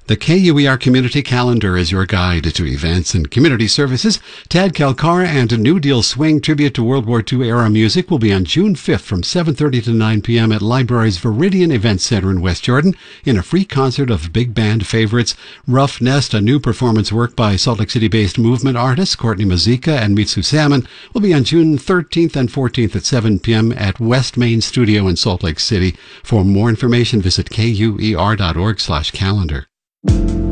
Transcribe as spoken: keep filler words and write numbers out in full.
The K U E R Community Calendar is your guide to events and community services. Tad Kalkar and a New Deal Swing tribute to World War Two era music will be on June fifth from seven thirty to nine p.m. at Library's Viridian Event Center in West Jordan in a free concert of big band favorites. Rough Nest, a new performance work by Salt Lake City-based movement artists Courtney Mazika and Mitsu Salmon, will be on June thirteenth and fourteenth at seven p.m. at West Main Studio in Salt Lake City. For more information, visit K U E R dot org slash calendar.